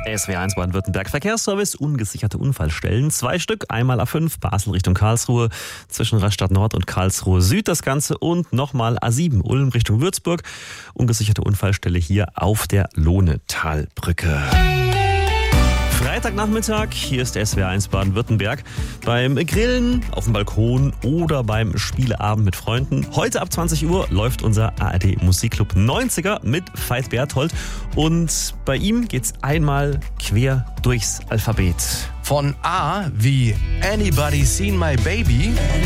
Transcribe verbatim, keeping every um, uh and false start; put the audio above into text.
S W R eins Baden-Württemberg Verkehrsservice, ungesicherte Unfallstellen. Zwei Stück, einmal A fünf, Basel Richtung Karlsruhe, zwischen Rastatt Nord und Karlsruhe Süd das Ganze und nochmal A sieben, Ulm Richtung Würzburg. Ungesicherte Unfallstelle hier auf der Lohnetalbrücke. Freitagnachmittag, hier ist S W R eins Baden-Württemberg. Beim Grillen, auf dem Balkon oder beim Spieleabend mit Freunden. Heute ab zwanzig Uhr läuft unser A R D Musikclub neunziger mit Veit Berthold. Und bei ihm geht's einmal quer durchs Alphabet. Von A wie Anybody Seen My Baby